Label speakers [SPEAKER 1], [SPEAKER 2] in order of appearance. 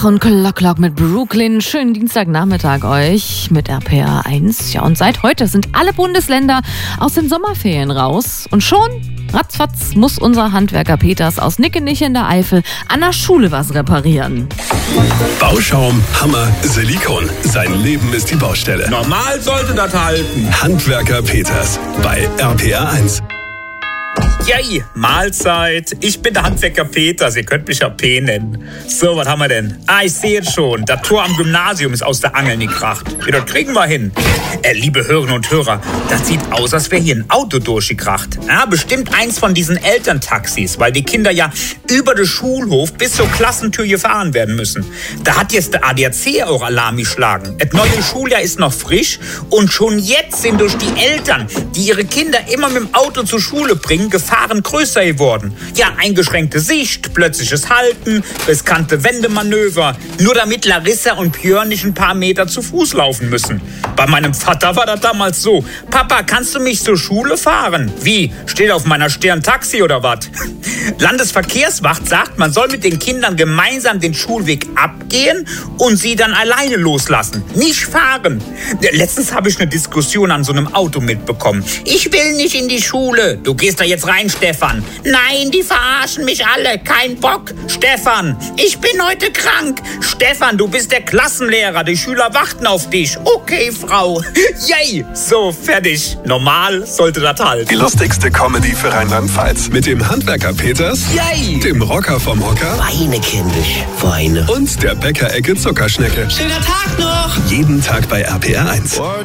[SPEAKER 1] Und Clock mit Brooklyn. Schönen Dienstagnachmittag euch mit RPR 1. Ja, und seit heute sind alle Bundesländer aus den Sommerferien raus. Und schon, ratzfatz, muss unser Handwerker Peters aus Nickenich in der Eifel an der Schule was reparieren.
[SPEAKER 2] Bauschaum, Hammer, Silikon. Sein Leben ist die Baustelle.
[SPEAKER 3] Normal sollte das halten.
[SPEAKER 2] Handwerker Peters bei RPR 1.
[SPEAKER 3] Yay, Mahlzeit. Ich bin der Handwerker Peters. Ihr könnt mich ja P nennen. So, was haben wir denn? Ich sehe es schon. Das Tor am Gymnasium ist aus der Angel gekracht. Ja, das kriegen wir hin. Liebe Hörerinnen und Hörer, das sieht aus, als wäre hier ein Auto durchgekracht. Ja, bestimmt eins von diesen Elterntaxis, weil die Kinder ja über den Schulhof bis zur Klassentür gefahren werden müssen. Da hat jetzt der ADAC auch Alarm geschlagen. Das neue Schuljahr ist noch frisch und schon jetzt sind durch die Eltern, die ihre Kinder immer mit dem Auto zur Schule bringen, Gefahren größer geworden. Ja, eingeschränkte Sicht, plötzliches Halten, riskante Wendemanöver, nur damit Larissa und Björn nicht ein paar Meter zu Fuß laufen müssen. Bei meinem Vater war das damals so: Papa, kannst du mich zur Schule fahren? Wie? Steht auf meiner Stirn Taxi oder was? Landesverkehrswacht sagt, man soll mit den Kindern gemeinsam den Schulweg abgehen und sie dann alleine loslassen. Nicht fahren. Letztens habe ich eine Diskussion an so einem Auto mitbekommen. Ich will nicht in die Schule. Du gehst da jetzt rein, Stefan. Nein, die verarschen mich alle. Kein Bock. Stefan, ich bin heute krank. Stefan, du bist der Klassenlehrer. Die Schüler warten auf dich. Okay, Frau. Yay. So, fertig. Normal sollte das halt.
[SPEAKER 2] Die lustigste Comedy für Rheinland-Pfalz. Mit dem Handwerker Peters,
[SPEAKER 3] Yay.
[SPEAKER 2] dem Rocker vom Hocker
[SPEAKER 4] Weine, kindisch, Weine.
[SPEAKER 2] und der Bäckerecke Zuckerschnecke.
[SPEAKER 4] Schöner Tag noch!
[SPEAKER 2] Jeden Tag bei RPR 1.